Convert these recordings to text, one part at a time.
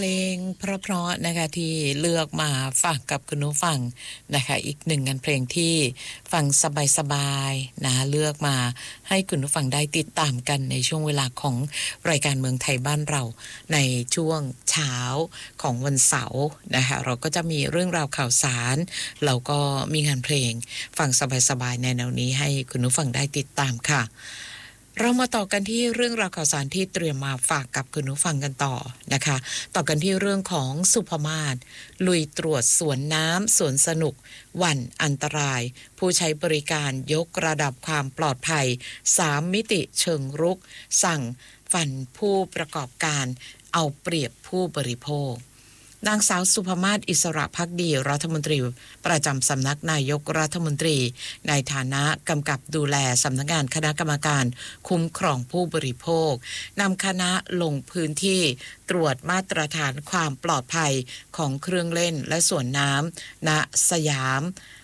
เพลงเพราะๆนะคะที่เลือกมาฝากกับคุณผู้ฟังนะคะอีกหนึ่งงานเพลงที่ฟังสบายๆนะเลือกมาให้คุณผู้ฟังได้ติดตามกันในช่วงเวลาของรายการเมืองไทยบ้านเราในช่วงเช้าของวันเสาร์นะคะเราก็จะมีเรื่องราวข่าวสารเราก็มีงานเพลงฟังสบายๆในแนวนี้ให้คุณผู้ฟังได้ติดตามค่ะเรามาต่อกันที่เรื่องราวข่าวสารที่เตรียมมาฝากกับคุณผู้ฟังกันต่อนะคะต่อกันที่เรื่องของสุภมาศลุยตรวจสวนน้ำสวนสนุกหวั่นอันตรายผู้ใช้บริการยกระดับความปลอดภัย3มิติเชิงรุกสั่งฟันผู้ประกอบการเอาเปรียบผู้บริโภคนางสาวสุภมาศอิสระภักดีรัฐมนตรีประจำสำนักนายกรัฐมนตรีในฐานะกำกับดูแลสำนักงานคณะกรรมการคุ้มครองผู้บริโภคนำคณะลงพื้นที่ตรวจมาตรฐานความปลอดภัยของเครื่องเล่นและสวนน้ำณสยาม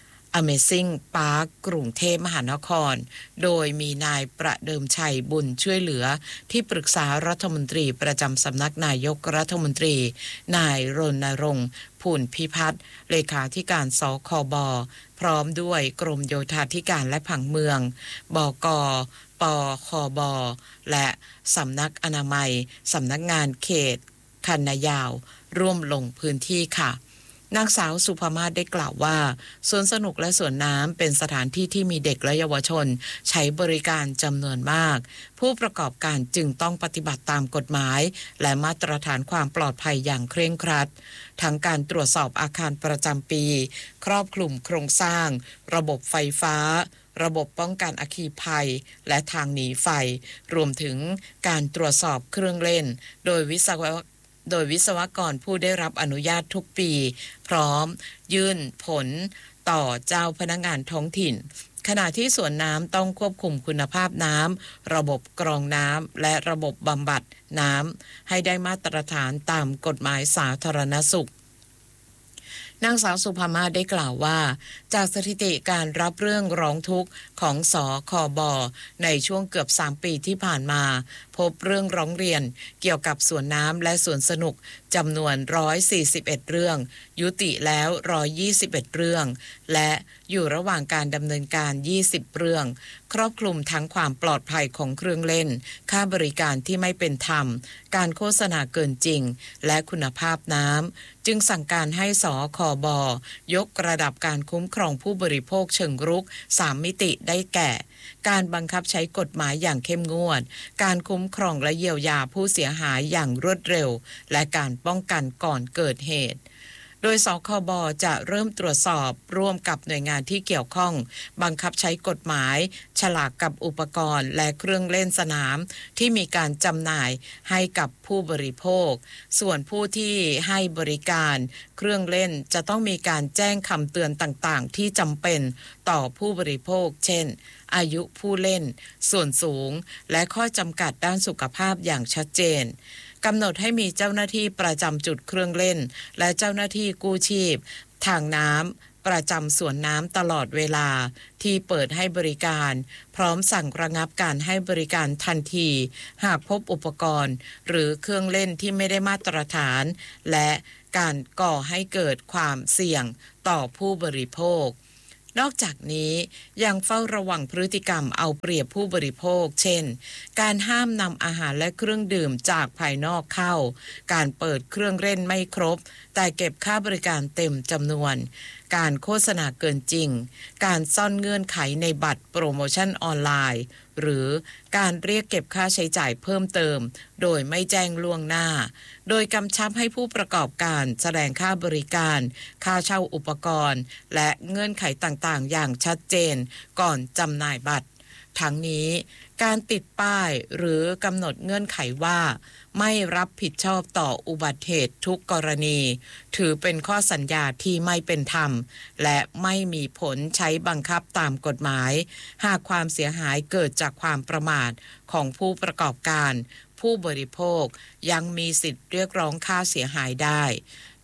Amazing Park กรุงเทพมหานครโดยมีนายประเดิมชัยบุญช่วยเหลือที่ปรึกษารัฐมนตรีประจำสำนักนายกรัฐมนตรีนายรณรงค์ภูลพิพัฒน์เลขาธิการสคบพร้อมด้วยกรมโยธาธิการและผังเมืองบกปคบและสำนักอนามัยสำนักงานเขตคันนายาวร่วมลงพื้นที่ค่ะนางสาวสุภมาศได้กล่าวว่าสวนสนุกและสวนน้ำเป็นสถานที่ที่มีเด็กและเยาวชนใช้บริการจำนวนมากผู้ประกอบการจึงต้องปฏิบัติตามกฎหมายและมาตรฐานความปลอดภัยอย่างเคร่งครัดทั้งการตรวจสอบอาคารประจำปีครอบคลุมโครงสร้างระบบไฟฟ้าระบบป้องกันอัคคีภัยและทางหนีไฟรวมถึงการตรวจสอบเครื่องเล่นโดยวิศวกรผู้ได้รับอนุญาตทุกปีพร้อมยื่นผลต่อเจ้าพนักงานท้องถิ่นขณะที่สวนน้ำต้องควบคุมคุณภาพน้ำระบบกรองน้ำและระบบบำบัดน้ำให้ได้มาตรฐานตามกฎหมายสาธารณสุขนางสาวสุภามาศได้กล่าวว่าจากสถิติการรับเรื่องร้องทุกข์ของสคบในช่วงเกือบ3ปีที่ผ่านมาพบเรื่องร้องเรียนเกี่ยวกับสวนน้ำและสวนสนุกจำนวน141เรื่องยุติแล้ว121เรื่องและอยู่ระหว่างการดำเนินการ20เรื่องครอบคลุมทั้งความปลอดภัยของเครื่องเล่นค่าบริการที่ไม่เป็นธรรมการโฆษณาเกินจริงและคุณภาพน้ำจึงสั่งการให้สคบยกระดับการคุ้มครองผู้บริโภคเชิงรุก3มิติได้แก่การบังคับใช้กฎหมายอย่างเข้มงวดการคุ้มครองและเยียวยาผู้เสียหายอย่างรวดเร็วและการป้องกันก่อนเกิดเหตุโดยสคบจะเริ่มตรวจสอบร่วมกับหน่วยงานที่เกี่ยวข้องบังคับใช้กฎหมายฉลากกับอุปกรณ์และเครื่องเล่นสนามที่มีการจำหน่ายให้กับผู้บริโภคส่วนผู้ที่ให้บริการเครื่องเล่นจะต้องมีการแจ้งคำเตือนต่างๆที่จำเป็นต่อผู้บริโภคเช่นอายุผู้เล่นส่วนสูงและข้อจำกัดด้านสุขภาพอย่างชัดเจนกำหนดให้มีเจ้าหน้าที่ประจำจุดเครื่องเล่นและเจ้าหน้าที่กู้ชีพทางน้ำประจำสวนน้ำตลอดเวลาที่เปิดให้บริการพร้อมสั่งระงับการให้บริการทันทีหากพบอุปกรณ์หรือเครื่องเล่นที่ไม่ได้มาตรฐานและการก่อให้เกิดความเสี่ยงต่อผู้บริโภคนอกจากนี้ยังเฝ้าระวังพฤติกรรมเอาเปรียบผู้บริโภคเช่นการห้ามนำอาหารและเครื่องดื่มจากภายนอกเข้าการเปิดเครื่องเล่นไม่ครบแต่เก็บค่าบริการเต็มจำนวนการโฆษณาเกินจริงการซ่อนเงื่อนไขในบัตรโปรโมชั่นออนไลน์หรือการเรียกเก็บค่าใช้จ่ายเพิ่มเติมโดยไม่แจ้งล่วงหน้าโดยกำชับให้ผู้ประกอบการแสดงค่าบริการค่าเช่าอุปกรณ์และเงื่อนไขต่างๆอย่างชัดเจนก่อนจำหน่ายบัตรทั้งนี้การติดป้ายหรือกำหนดเงื่อนไขว่าไม่รับผิดชอบต่ออุบัติเหตุทุกกรณีถือเป็นข้อสัญญาที่ไม่เป็นธรรมและไม่มีผลใช้บังคับตามกฎหมายหากความเสียหายเกิดจากความประมาทของผู้ประกอบการผู้บริโภคยังมีสิทธิ์เรียกร้องค่าเสียหายได้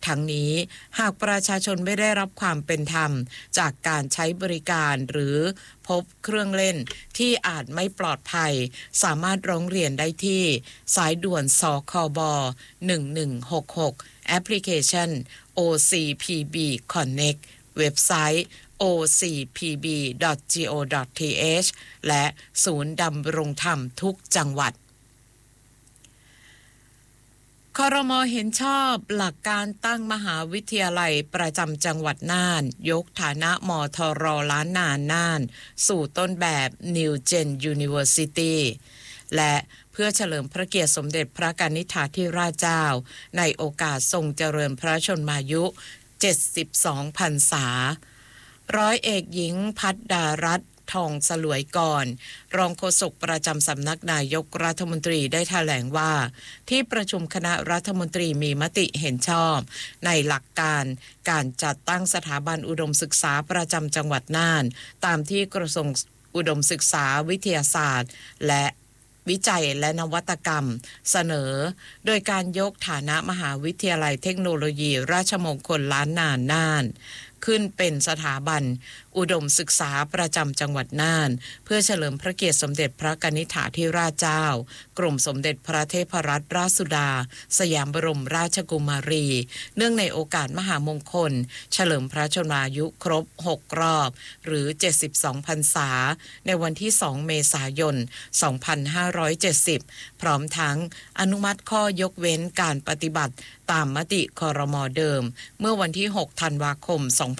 ทั้งนี้หากประชาชนไม่ได้รับความเป็นธรรมจากการใช้บริการหรือพบเครื่องเล่นที่อาจไม่ปลอดภัยสามารถร้องเรียนได้ที่สายด่วนสคบ1166แอปพลิเคชัน OCPB Connect เว็บไซต์ ocpb.go.th และศูนย์ดำรงธรรมทุกจังหวัดครม.เห็นชอบหลักการตั้งมหาวิทยาลัยประจำจังหวัดน่านยกฐานะมทร.ล้านนาน่านสู่ต้นแบบ New Gen University และเพื่อเฉลิมพระเกียรติสมเด็จพระกนิษฐาธิราชเจ้าในโอกาสทรงเจริญพระชนมายุ72 พรรษาร้อยเอกหญิงพัฒดารัตน์ทองสลวยก่อนรองโฆษกประจำสำนักนายกรัฐมนตรีได้แถลงว่าที่ประชุมคณะรัฐมนตรีมีมติเห็นชอบในหลักการการจัดตั้งสถาบันอุดมศึกษาประจำจังหวัดน่านตามที่กระทรวงอุดมศึกษาวิทยาศาสตร์และวิจัยและนวัตกรรมเสนอโดยการยกฐานะมหาวิทยาลัยเทคโนโลยีราชมงคลล้านนาน่านขึ้นเป็นสถาบันอุดมศึกษาประจำจังหวัดน่านเพื่อเฉลิมพระเกียรติสมเด็จพระกนิษฐาธิราชเจ้ากรมสมเด็จพระเทพรัตนราชสุดาสยามบรมราชกุมารีเนื่องในโอกาสมหามงคลเฉลิมพระชนมายุครบ6รอบหรือ72 พรรษาในวันที่2 เมษายน 2570พร้อมทั้งอนุมัติข้อยกเว้นการปฏิบัติตามมติครม.เดิมเมื่อวันที่6 ธันวาคม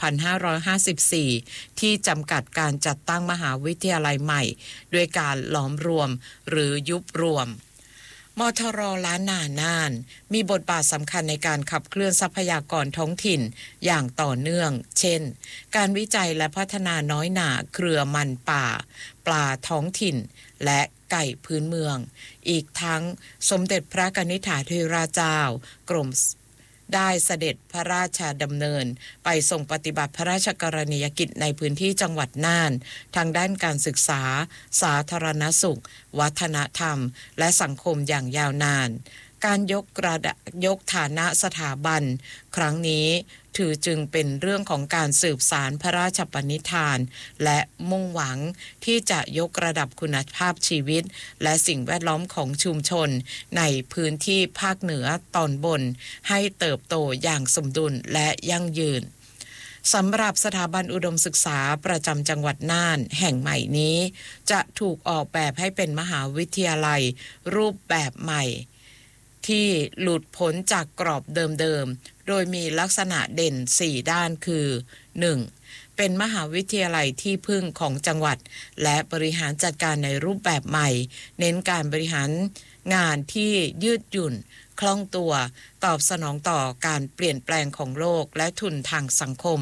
2554ที่จำกัดการจัดตั้งมหาวิทยาลัยใหม่ด้วยการหลอมรวมหรือยุบรวมมทร.ล้านนาน่านมีบทบาทสำคัญในการขับเคลื่อนทรัพยากรท้องถิ่นอย่างต่อเนื่องเช่นการวิจัยและพัฒนาน้อยหน่าเครือมันป่าปลาท้องถิ่นและไก่พื้นเมืองอีกทั้งสมเด็จพระกนิษฐาธิราชเจ้ากรมได้เสด็จพระราชดำเนินไปทรงปฏิบัติพระราชกรณียกิจในพื้นที่จังหวัดน่านทางด้านการศึกษาสาธารณสุขวัฒนธรรมและสังคมอย่างยาวนานการยกฐานะสถาบันครั้งนี้ถือจึงเป็นเรื่องของการสืบสานพระราชปณิธานและมุ่งหวังที่จะยกระดับคุณภาพชีวิตและสิ่งแวดล้อมของชุมชนในพื้นที่ภาคเหนือตอนบนให้เติบโตอย่างสมดุลและยั่งยืนสำหรับสถาบันอุดมศึกษาประจำจังหวัดน่านแห่งใหม่นี้จะถูกออกแบบให้เป็นมหาวิทยาลัยรูปแบบใหม่ที่หลุดพ้นจากกรอบเดิมๆโดยมีลักษณะเด่น4ด้านคือ 1. เป็นมหาวิทยาลัยที่พึ่งของจังหวัดและบริหารจัดการในรูปแบบใหม่เน้นการบริหารงานที่ยืดหยุ่นคล่องตัวตอบสนองต่อการเปลี่ยนแปลงของโลกและทุนทางสังคม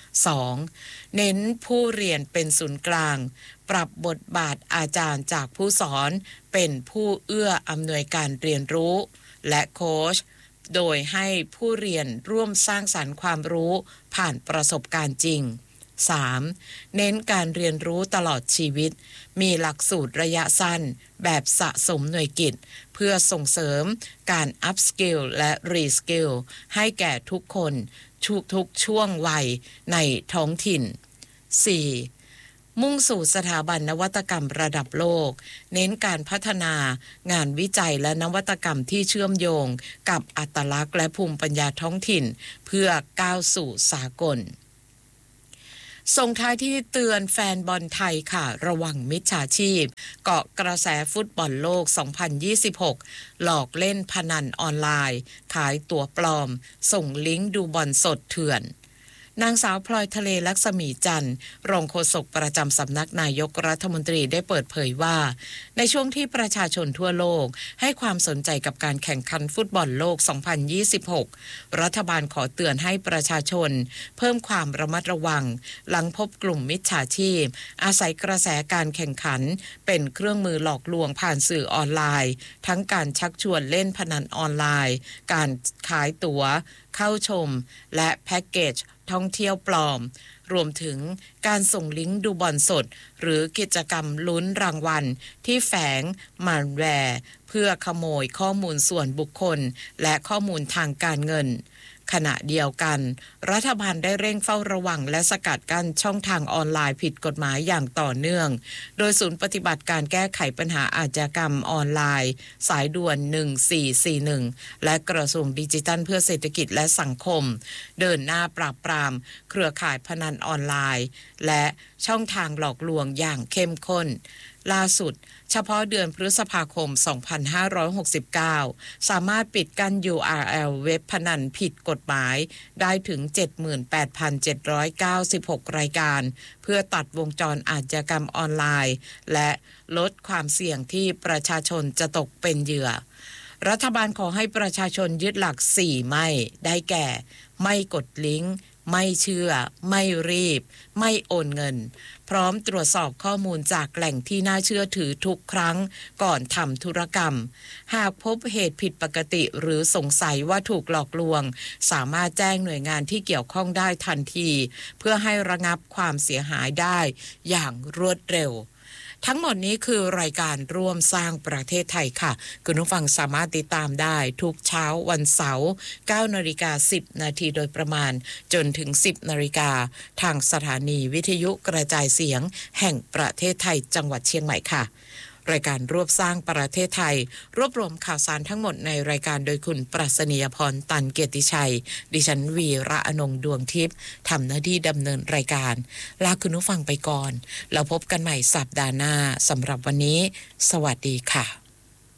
2. เน้นผู้เรียนเป็นศูนย์กลางปรับบทบาทอาจารย์จากผู้สอนเป็นผู้เอื้ออำนวยการเรียนรู้และโค้ชโดยให้ผู้เรียนร่วมสร้างสรรค์ความรู้ผ่านประสบการณ์จริง 3. เน้นการเรียนรู้ตลอดชีวิตมีหลักสูตรระยะสั้นแบบสะสมหน่วยกิตเพื่อส่งเสริมการอัพสกิลและรีสกิลให้แก่ทุกคนทุกช่วงวัยในท้องถิ่น 4. มุ่งสู่สถาบันนวัตกรรมระดับโลกเน้นการพัฒนางานวิจัยและนวัตกรรมที่เชื่อมโยงกับอัตลักษณ์และภูมิปัญญาท้องถิ่นเพื่อก้าวสู่สากลส่งท้ายที่เตือนแฟนบอลไทยค่ะระวังมิจฉาชีพเกาะกระแสฟุตบอลโลก 2026 หลอกเล่นพนันออนไลน์ขายตั๋วปลอมส่งลิงก์ดูบอลสดเถื่อนนางสาวพลอยทะเลลักษมีจันทร์รองโฆษกประจำสำนักนายกรัฐมนตรีได้เปิดเผยว่าในช่วงที่ประชาชนทั่วโลกให้ความสนใจกับการแข่งขันฟุตบอลโลก 2026 รัฐบาลขอเตือนให้ประชาชนเพิ่มความระมัดระวังหลังพบกลุ่มมิจฉาชีพอาศัยกระแสการแข่งขันเป็นเครื่องมือหลอกลวงผ่านสื่อออนไลน์ทั้งการชักชวนเล่นพนันออนไลน์การขายตั๋วเข้าชมและแพ็กเกจท่องเที่ยวปลอมรวมถึงการส่งลิงก์ดูบอลสดหรือกิจกรรมลุ้นรางวัลที่แฝงมาลแวร์เพื่อขโมยข้อมูลส่วนบุคคลและข้อมูลทางการเงินขณะเดียวกันรัฐบาลได้เร่งเฝ้าระวังและสกัดกั้นช่องทางออนไลน์ผิดกฎหมายอย่างต่อเนื่องโดยศูนย์ปฏิบัติการแก้ไขปัญหาอาชญากรรมออนไลน์สายด่วน1441และกระทรวงดิจิทัลเพื่อเศรษฐกิจและสังคมเดินหน้าปราบปรามเครือข่ายพนันออนไลน์และช่องทางหลอกลวงอย่างเข้มข้นล่าสุดเฉพาะเดือนพฤษภาคม 2569 สามารถปิดกั้น URL เว็บพนันผิดกฎหมายได้ถึง 78,796 รายการเพื่อตัดวงจรอาชญากรรมออนไลน์และลดความเสี่ยงที่ประชาชนจะตกเป็นเหยื่อรัฐบาลขอให้ประชาชนยึดหลัก4ไม่ได้แก่ไม่กดลิงก์ไม่เชื่อไม่รีบไม่โอนเงินพร้อมตรวจสอบข้อมูลจากแหล่งที่น่าเชื่อถือทุกครั้งก่อนทำธุรกรรมหากพบเหตุผิดปกติหรือสงสัยว่าถูกหลอกลวงสามารถแจ้งหน่วยงานที่เกี่ยวข้องได้ทันทีเพื่อให้ระงับความเสียหายได้อย่างรวดเร็วทั้งหมดนี้คือรายการร่วมสร้างประเทศไทยค่ะคุณผู้ฟังสามารถติดตามได้ทุกเช้าวันเสาร์ 9:10 นาทีโดยประมาณจนถึง 10 นาฬิกาทางสถานีวิทยุกระจายเสียงแห่งประเทศไทยจังหวัดเชียงใหม่ค่ะรายการรวบสร้างประเทศไทยรวบรวมข่าวสารทั้งหมดในรายการโดยคุณปรัชนียพรตันเกียรติชัยดิฉันวีระอนงค์ดวงทิพย์ทำหน้าที่ดำเนินรายการลาคุณผู้ฟังไปก่อนแล้วพบกันใหม่สัปดาห์หน้าสำหรับวันนี้สวัสดีค่ะ